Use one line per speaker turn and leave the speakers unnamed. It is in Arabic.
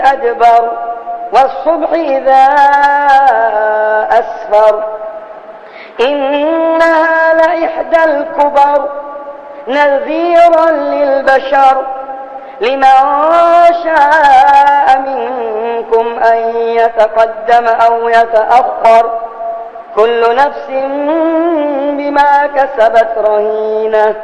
أدبر والصبح إذا أسفر إنها لإحدى الكبر نذيرا للبشر لمن شاء منكم أن يتقدم أو يتأخر كل نفس بما كسبت رهينة